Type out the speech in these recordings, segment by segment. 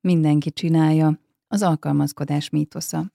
Mindenki csinálja, az alkalmazkodás mítosza.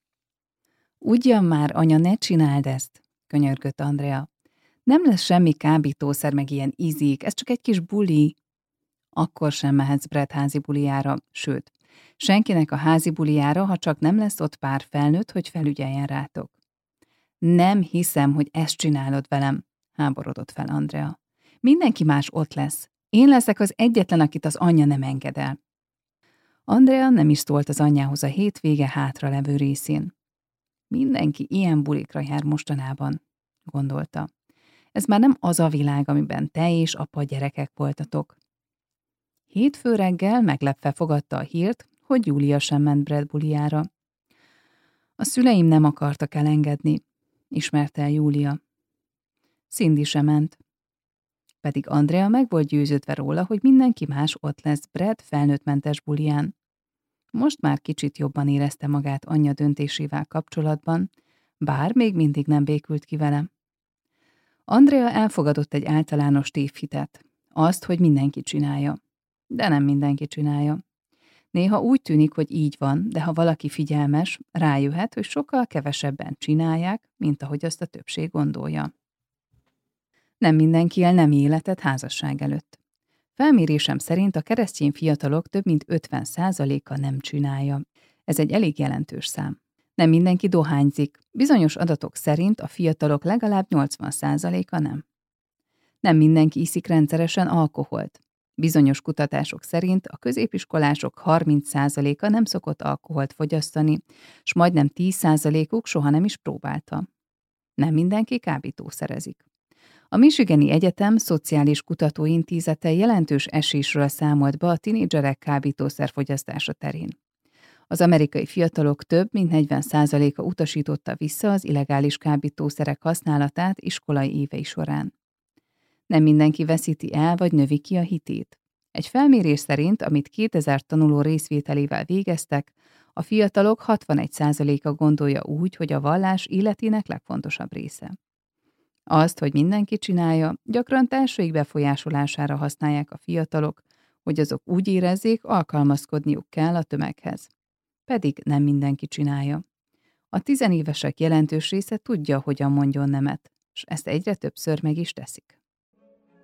Ugyan már, anya, ne csináld ezt, könyörgött Andrea. Nem lesz semmi kábítószer, meg ilyen ízik, ez csak egy kis buli. Akkor sem mehetsz Brad házi bulijára, sőt, senkinek a házi bulijára, ha csak nem lesz ott pár felnőtt, hogy felügyeljen rátok. Nem hiszem, hogy ezt csinálod velem, háborodott fel Andrea. Mindenki más ott lesz. Én leszek az egyetlen, akit az anyja nem enged el. Andrea nem is szólt az anyjához a hétvége hátralevő részén. Mindenki ilyen bulikra jár mostanában, gondolta. Ez már nem az a világ, amiben te és apa gyerekek voltatok. Hétfő reggel meglepve fogadta a hírt, hogy Júlia sem ment Brad bulijára. A szüleim nem akartak elengedni, ismerte el Júlia. Cindy sem ment. Pedig Andrea meg volt győződve róla, hogy mindenki más ott lesz Brad felnőttmentes buliján. Most már kicsit jobban érezte magát anyja döntésével kapcsolatban, bár még mindig nem békült ki vele. Andrea elfogadott egy általános tévhitet, azt, hogy mindenki csinálja. De nem mindenki csinálja. Néha úgy tűnik, hogy így van, de ha valaki figyelmes, rájöhet, hogy sokkal kevesebben csinálják, mint ahogy azt a többség gondolja. Nem mindenki él nemi életet házasság előtt. Felmérésem szerint a keresztény fiatalok több mint 50%-a nem csinálja. Ez egy elég jelentős szám. Nem mindenki dohányzik. Bizonyos adatok szerint a fiatalok legalább 80%-a nem. Nem mindenki iszik rendszeresen alkoholt. Bizonyos kutatások szerint a középiskolások 30%-a nem szokott alkoholt fogyasztani, s majdnem 10%-uk soha nem is próbálta. Nem mindenki kábítószerezik. A Michigani Egyetem Szociális Kutatóintézete jelentős esésről számolt be a tinédzserek kábítószerfogyasztása terén. Az amerikai fiatalok több mint 40%-a utasította vissza az illegális kábítószerek használatát iskolai évei során. Nem mindenki veszíti el vagy növi ki a hitét. Egy felmérés szerint, amit 2000 tanuló részvételével végeztek, a fiatalok 61%-a gondolja úgy, hogy a vallás életének legfontosabb része. Azt, hogy mindenki csinálja, gyakran társaik befolyásolására használják a fiatalok, hogy azok úgy érezzék, alkalmazkodniuk kell a tömeghez. Pedig nem mindenki csinálja. A 10 évesek jelentős része tudja, hogyan mondjon nemet, és ezt egyre többször meg is teszik.